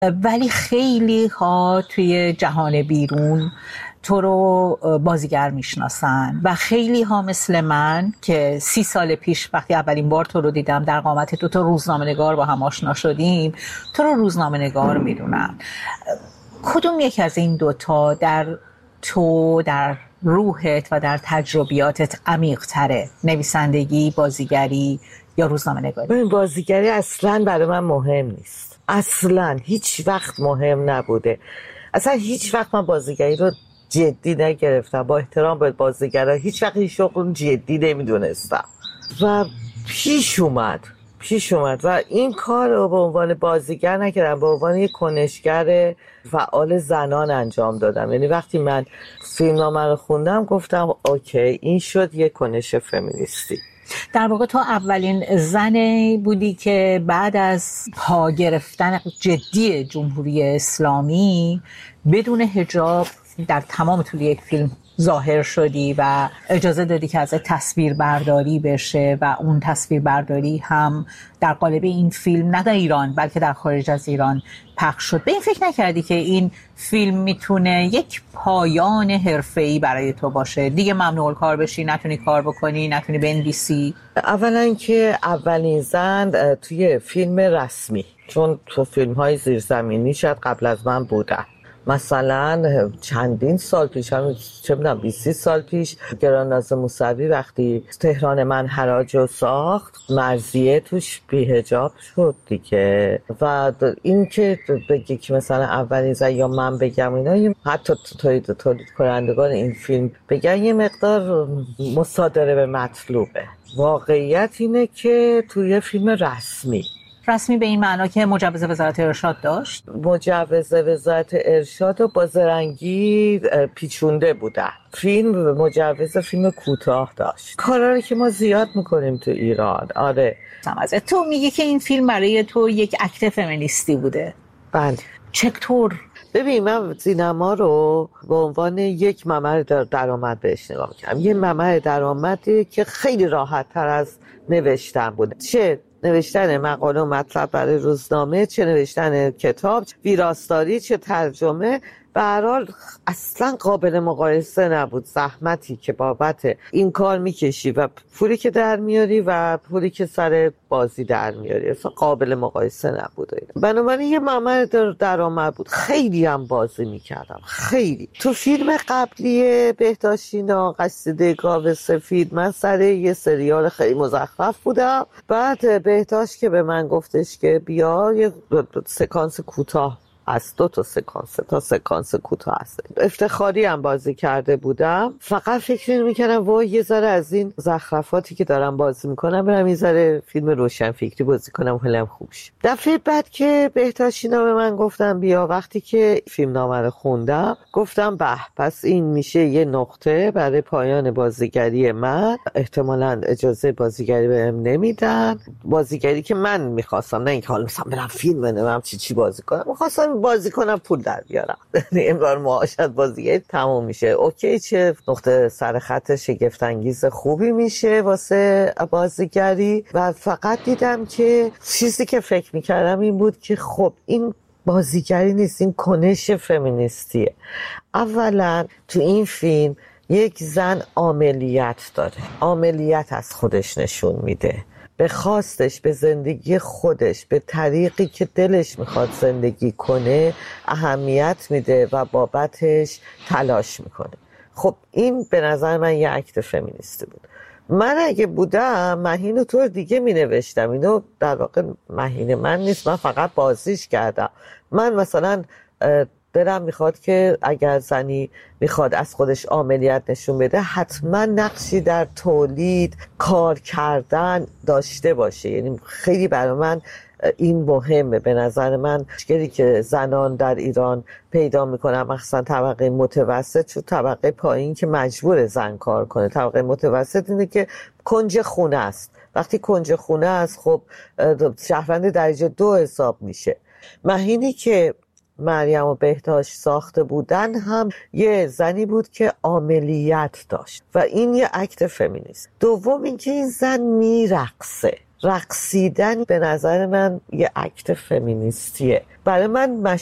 ولی خیلی ها توی جهان بیرون تو رو بازیگر میشناسن و خیلی ها مثل من که 30 سال پیش وقتی اولین بار تو رو دیدم در قامت تو روزنامه‌نگار با هم آشنا شدیم، تو رو روزنامه‌نگار میدونن. کدوم یک از این دوتا در تو، در روحت و در تجربیاتت عمیق تره؟ نویسندگی، بازیگری یا روزنامه‌نگاری؟ ببین، بازیگری اصلاً برای من مهم نیست، اصلاً هیچ وقت مهم نبوده. اصلا هیچ وقت من بازیگری رو جدی نگرفتم. با احترام به بازیگرا، هیچ وقت این شغل جدی نمیدونستم و پیش اومد و این کار رو به عنوان بازیگر نکردم، به عنوان یک کنشگر فعال زنان انجام دادم. یعنی وقتی من فیلمنامه رو خوندم گفتم اوکی، این شد یک کنش فمینیستی. در واقع تو اولین زنی بودی که بعد از پا گرفتن جدی جمهوری اسلامی بدون حجاب در تمام طول یک فیلم ظاهر شدی و اجازه دادی که از تصویر برداری بشه و اون تصویر برداری هم در قالب این فیلم نه در ایران بلکه در خارج از ایران پخش شد. به این فکر نکردی که این فیلم میتونه یک پایان حرفه‌ای برای تو باشه؟ دیگه ممنوع الکار بشی، نتونی کار بکنی، نتونی بنویسی؟ اولا که اولین زن توی فیلم رسمی، چون تو فیلم های زیرزمینی شاید قبل از من بودن. مثلا چندین سال پیش، هم چه میدونم 20 سال پیش، گرانناز موسوی وقتی تهران من حراج رو ساخت، مرضیه توش بی‌حجاب شد دیگه. و این که بگی که مثلا اولین زن یا من بگم اینا، حتی تولید کنندگان این فیلم بگن، یه مقدار مصادره به مطلوبه. واقعیت اینه که توی فیلم رسمی به این معنا که مجوز وزارت ارشاد داشت؟ مجوز وزارت ارشاد رو با زرنگی پیچونده بودن. فیلم مجوز فیلم کوتاه داشت. کارایی که ما زیاد میکنیم تو ایران. آره. تو میگی که این فیلم برای تو یک اکت فمینیستی بوده. بله. چطور؟ ببین، من سینما رو به عنوان یک ممر درآمد بهش نگاه می‌کنم. یه ممر درآمدی که خیلی راحت تر از نوشتن بوده. چه نوشتن مقاله و مطلب برای روزنامه، چه نوشتن کتاب، ویراستاری، چه ترجمه. به هر حال اصلا قابل مقایسه نبود زحمتی که بابت این کار میکشی و پولی که در میاری و پولی که سر بازی در میاری، اصلا قابل مقایسه نبود. بنابراین یه ممر درآمد بود. خیلی هم بازی میکردم، خیلی. تو فیلم قبلی بهداشتینا، قصیده گاو سفید، من سر یه سریال خیلی مزخرف بودم. بعد بهداشت که به من گفتش که بیا یه سکانس کوتاه از 2 تا سکانس کوتاه هست، افتخاری هم بازی کرده بودم. فقط فکر می‌کردم وای یه ذره از این زخرفاتی که دارم بازی میکنم برم یه ذره فیلم روشن فکری بازی کنم، حالم خوب شه. دفعه بعد که بهداشتینا به من گفتم بیا، وقتی که فیلم نامه رو خوندم گفتم به، پس این میشه یه نقطه برای پایان بازیگری من. احتمالاً اجازه بازیگری بهم نمیدن، بازیگری که من میخواستم، نه اینکه حالا مثلا برم فیلم بنویسم چی بازی کنم، میخواستم بازی کنم پول در بیارم. امرار معاشت بازیگری تموم میشه، اوکی، چه نقطه سر خط شگفت انگیز خوبی میشه واسه بازیگری. و فقط دیدم که چیزی که فکر میکردم این بود که خب این بازیگری نیست، این کنش فمینیستیه. اولا تو این فیلم یک زن عاملیت داره، عاملیت از خودش نشون میده، به خواستش، به زندگی خودش، به طریقی که دلش میخواد زندگی کنه اهمیت میده و بابتش تلاش میکنه. خب این به نظر من یه اکت فمینیستی بود. من اگه بودم مهین طور دیگه مینوشتم. اینو در واقع مهین من نیست، من فقط بازیش کردم. من مثلا دلم میخواد که اگر زنی میخواد از خودش عاملیت نشون بده، حتما نقشی در تولید، کار کردن داشته باشه. یعنی خیلی برای من این مهمه. به نظر من مشکلی که زنان در ایران پیدا میکنن، مخصوصا طبقه متوسط، چون طبقه پایین که مجبور زن کار کنه، طبقه متوسط اینه که کنج خونه است. وقتی کنج خونه است خب شهروند درجه 2 حساب میشه. مهینی که مریم و بهداشت ساخته بودن هم یه زنی بود که عاملیت داشت و این یه اکت فمینیست. دوم اینکه این زن میرقصه رقصیدن به نظر من یه اکت فمینیستیه. برای من